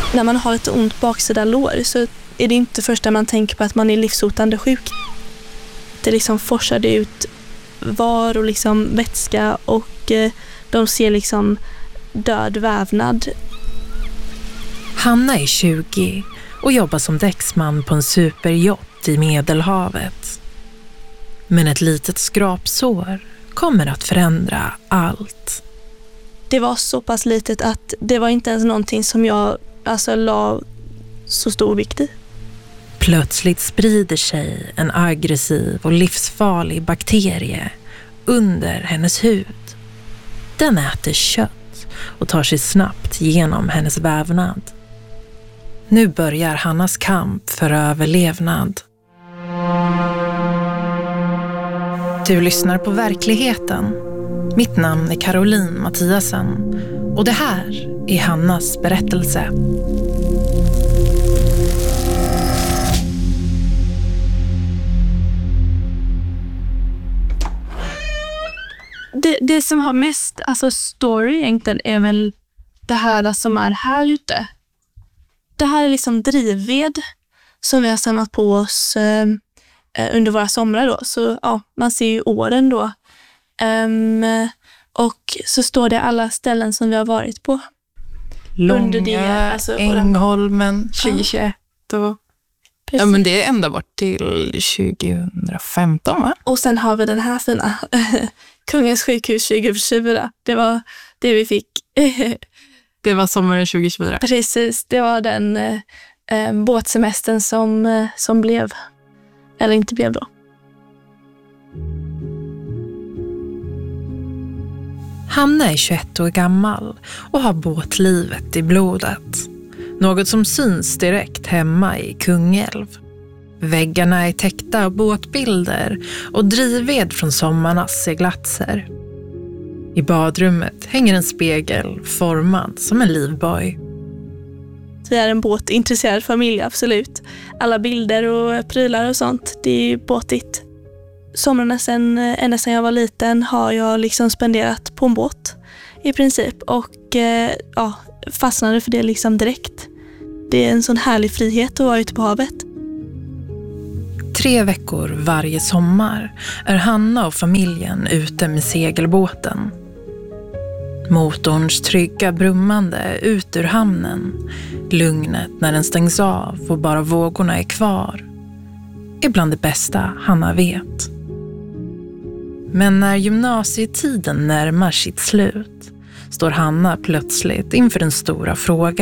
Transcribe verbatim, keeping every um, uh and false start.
När man har ett ont baksida lår så är det inte första man tänker på att man är livshotande sjuk. Det liksom forsade ut var och liksom vätska och eh, de ser liksom död vävnad. Hanna är tjugo och jobbar som däcksman på en superjott i Medelhavet. Men ett litet skrapsår kommer att förändra allt. Det var så pass litet att det var inte ens någonting som jag alltså la så stor vikt i. Plötsligt sprider sig en aggressiv och livsfarlig bakterie under hennes hud. Den äter kött och tar sig snabbt genom hennes vävnad. Nu börjar Hannas kamp för överlevnad. Du lyssnar på Verkligheten. Mitt namn är Caroline Mattiasen och det här är Hannas berättelse. Det, det som har mest alltså story egentligen är väl det här som är här ute. Det här är liksom drivved som vi har samlat på oss eh, under våra somrar då. Så ja, man ser ju åren då. Um, och så står det alla ställen som vi har varit på. Långa, under det, alltså, Ängholmen, tjugohundratjugoett och... Precis. Ja, men det är ända bort till tjugohundrafemton, va? Och sen har vi den här fina Kungens sjukhus tjugohundratjugo. Det var det vi fick. Det var sommaren tjugohundratjugofyra. Precis, det var den eh, båtsemestern som, eh, som blev, eller inte blev då. Hanna är tjugoett år gammal och har båtlivet i blodet. Något som syns direkt hemma i Kungälv. Väggarna är täckta av båtbilder och drivved från sommarnas seglatser. I badrummet hänger en spegel formad som en livboj. Vi är en båtintresserad familj, absolut. Alla bilder och prylar och sånt, det är ju båtigt. Somrarna sen, ända sedan jag var liten har jag liksom spenderat på en båt i princip. Och eh, ja, fastnade för det liksom direkt. Det är en sån härlig frihet att vara ute på havet. Tre veckor varje sommar är Hanna och familjen ute med segelbåten. Motorns trygga brummande ut ur hamnen, lugnet när den stängs av och bara vågorna är kvar, är bland det bästa Hanna vet. Men när gymnasietiden närmar sitt slut står Hanna plötsligt inför den stora frågan.